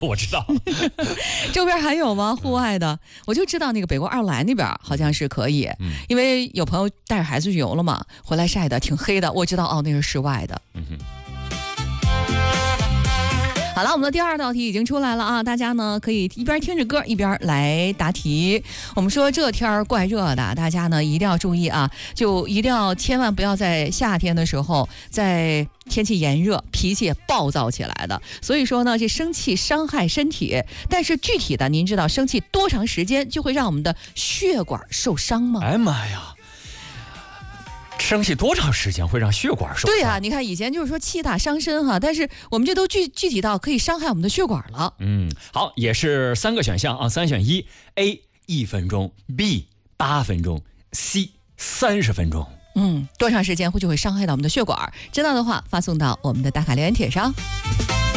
我知道。 周边还有吗？户外的，我就知道那个北国爱尔兰那边好像是可以，因为有朋友带着孩子去游了嘛，回来晒的挺黑的，我知道哦，那是室外的。好了，我们的第2道题已经出来了啊！大家呢可以一边听着歌一边来答题。我们说这天儿怪热的，大家呢一定要注意啊，就一定要千万不要在夏天的时候，在天气炎热，脾气也暴躁起来的。所以说呢，这生气伤害身体，但是具体的，您知道生气多长时间就会让我们的血管受伤吗？ 哎妈呀！生气多长时间会让血管受伤？ 对啊，你看以前就是说气大伤身哈，但是我们这都具体到可以伤害我们的血管了。 好，也是3个选项啊，3选1 ，A 1分钟 ，B 8分钟 ，C 30分钟。 多长时间就会伤害到我们的血管？知道的话，发送到我们的打卡留言帖上。